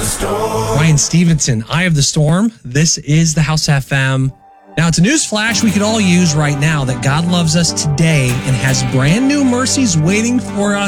Ryan Stevenson, Eye of the Storm. This is the House FM. Now, it's a news flash we could all use right now that God loves us today and has brand new mercies waiting for us